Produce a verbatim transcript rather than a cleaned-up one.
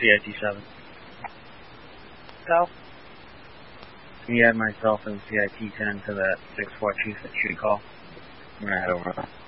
C I T seven. Go. Can you add myself and C I T ten to that six four two shoot call? I'm going to head over.